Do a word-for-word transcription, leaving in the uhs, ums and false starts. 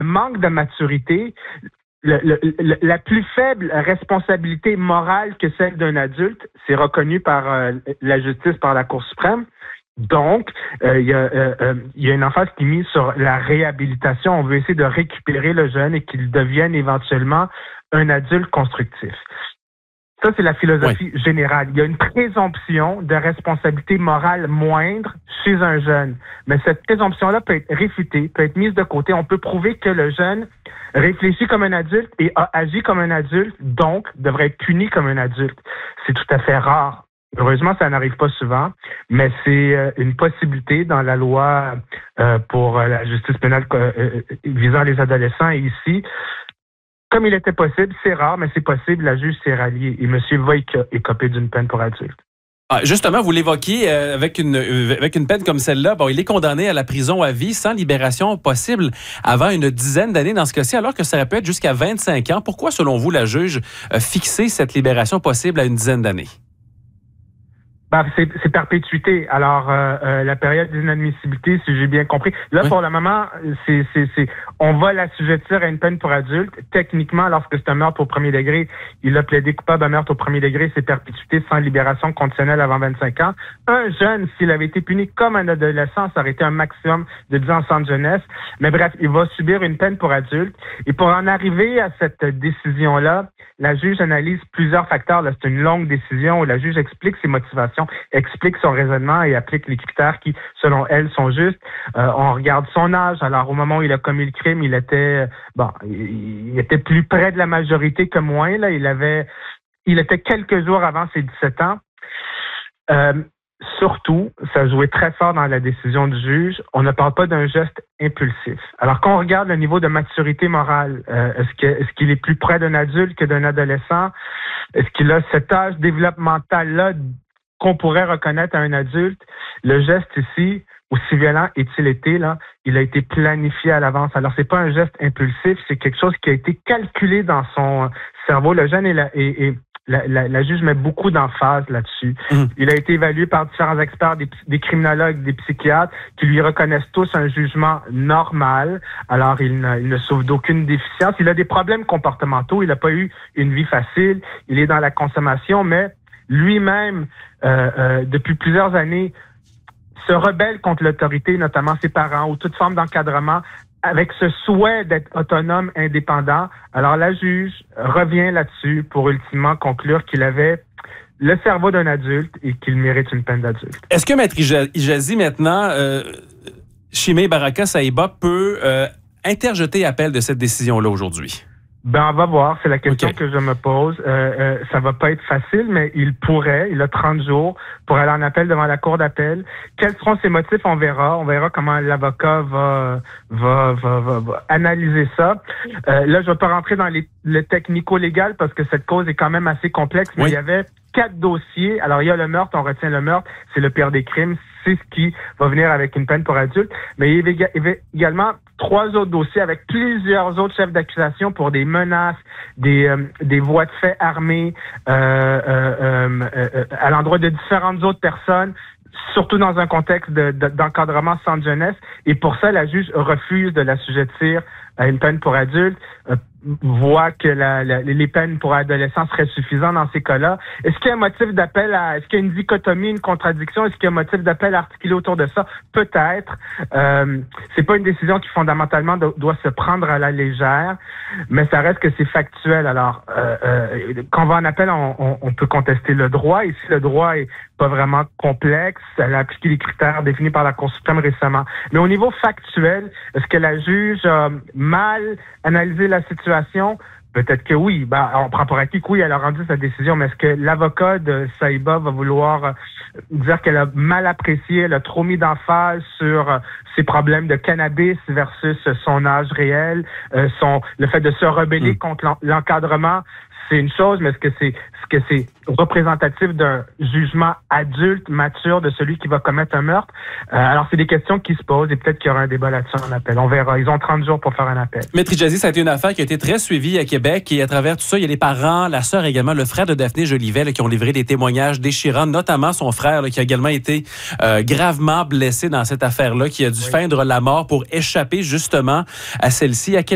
manque de maturité, le, le, le, la plus faible responsabilité morale que celle d'un adulte, c'est reconnu par euh, la justice, par la Cour suprême. Donc, euh, il y a, euh, euh, il y a une emphase qui est mise sur la réhabilitation. On veut essayer de récupérer le jeune et qu'il devienne éventuellement un adulte constructif. Ça, c'est la philosophie oui. générale. Il y a une présomption de responsabilité morale moindre chez un jeune. Mais cette présomption-là peut être réfutée, peut être mise de côté. On peut prouver que le jeune réfléchit comme un adulte et a agi comme un adulte, donc devrait être puni comme un adulte. C'est tout à fait rare. Heureusement, ça n'arrive pas souvent, mais c'est euh, une possibilité dans la loi euh, pour euh, la justice pénale euh, visant les adolescents. Et ici, comme il était possible, c'est rare, mais c'est possible, la juge s'est ralliée et M. va écoper d'une peine pour adulte. Ah, justement, vous l'évoquiez, euh, avec une euh, avec une peine comme celle-là, bon, il est condamné à la prison à vie sans libération possible avant une dizaine d'années dans ce cas-ci, alors que ça aurait pu être jusqu'à vingt-cinq ans. Pourquoi, selon vous, la juge a fixé cette libération possible à une dizaine d'années? Ben, c'est, c'est perpétuité. Alors, euh, euh, la période d'inadmissibilité, si j'ai bien compris. Là, oui. pour le moment, c'est, c'est, c'est, on va l'assujettir à une peine pour adulte. Techniquement, lorsque c'est un meurtre au premier degré, il a plaidé coupable à meurtre au premier degré, c'est perpétuité sans libération conditionnelle avant vingt-cinq ans. Un jeune, s'il avait été puni comme un adolescent, ça aurait été un maximum de dix ans en centre de jeunesse. Mais bref, il va subir une peine pour adulte. Et pour en arriver à cette décision-là, la juge analyse plusieurs facteurs. Là, c'est une longue décision où la juge explique ses motivations, explique son raisonnement et applique les critères qui, selon elle, sont justes. Euh, on regarde son âge. Alors, au moment où il a commis le crime, il était, bon, il, il était plus près de la majorité que moins. Là, il avait, il était quelques jours avant ses dix-sept ans. Euh, Surtout, ça jouait très fort dans la décision du juge, on ne parle pas d'un geste impulsif. Alors, quand on regarde le niveau de maturité morale, euh, est-ce que, est-ce qu'il est plus près d'un adulte que d'un adolescent? Est-ce qu'il a cet âge développemental-là qu'on pourrait reconnaître à un adulte? Le geste ici, aussi violent est-il été, là, il a été planifié à l'avance. Alors, c'est pas un geste impulsif, c'est quelque chose qui a été calculé dans son cerveau. Le jeune est, la, est, est La, la, la juge met beaucoup d'emphase là-dessus. Mmh. Il a été évalué par différents experts, des, des criminologues, des psychiatres, qui lui reconnaissent tous un jugement normal. Alors, il ne, il ne souffre d'aucune déficience. Il a des problèmes comportementaux. Il n'a pas eu une vie facile. Il est dans la consommation, mais lui-même, euh, euh, depuis plusieurs années, se rebelle contre l'autorité, notamment ses parents, ou toute forme d'encadrement, avec ce souhait d'être autonome, indépendant. Alors, la juge revient là-dessus pour ultimement conclure qu'il avait le cerveau d'un adulte et qu'il mérite une peine d'adulte. Est-ce que Maître Hijazi, maintenant, euh, Chimé Baraka Sahiba peut euh, interjeter appel de cette décision-là aujourd'hui? Ben, on va voir. C'est la question okay. que je me pose. Euh, euh, ça va pas être facile, mais il pourrait. Il a trente jours pour aller en appel devant la cour d'appel. Quels seront ses motifs? On verra. On verra comment l'avocat va va va, va, va analyser ça. Euh, là, je vais pas rentrer dans les, le technico-légal parce que cette cause est quand même assez complexe. Mais oui. il y avait quatre dossiers. Alors, il y a le meurtre. On retient le meurtre. C'est le pire des crimes. C'est ce qui va venir avec une peine pour adulte. Mais il y avait également trois autres dossiers avec plusieurs autres chefs d'accusation pour des menaces, des, euh, des voies de fait armées euh, euh, euh, euh, à l'endroit de différentes autres personnes, surtout dans un contexte de, de, d'encadrement sans jeunesse. Et pour ça, la juge refuse de l'assujettir à une peine pour adulte, euh, voit que la, la, les peines pour adolescents seraient suffisantes dans ces cas-là. Est-ce qu'il y a un motif d'appel à... Est-ce qu'il y a une dichotomie, une contradiction? Est-ce qu'il y a un motif d'appel articulé autour de ça? Peut-être. Euh, c'est pas une décision qui, fondamentalement, do, doit se prendre à la légère, mais ça reste que c'est factuel. Alors, euh, euh, quand on va en appel, on, on, on peut contester le droit. Ici, le droit est pas vraiment complexe. Elle a appliqué les critères définis par la Cour suprême récemment. Mais au niveau factuel, est-ce que la juge a mal analysé la situation? Peut-être que oui. Ben, on prend pour acquis que oui, elle a rendu sa décision, mais est-ce que l'avocat de Sahiba va vouloir dire qu'elle a mal apprécié, elle a trop mis d'emphase sur ses problèmes de cannabis versus son âge réel, euh, son le fait de se rebeller mmh. contre l'encadrement? C'est une chose, mais est-ce que c'est est-ce que c'est représentatif d'un jugement adulte, mature de celui qui va commettre un meurtre? Euh, alors, c'est des questions qui se posent et peut-être qu'il y aura un débat là-dessus en appel. On verra. Ils ont trente jours pour faire un appel. Maître Hijazi, ça a été une affaire qui a été très suivie à Québec et à travers tout ça, il y a les parents, la sœur également, le frère de Daphné Jolivet là, qui ont livré des témoignages déchirants, notamment son frère là, qui a également été euh, gravement blessé dans cette affaire-là, qui a dû oui. feindre la mort pour échapper justement à celle-ci. À quel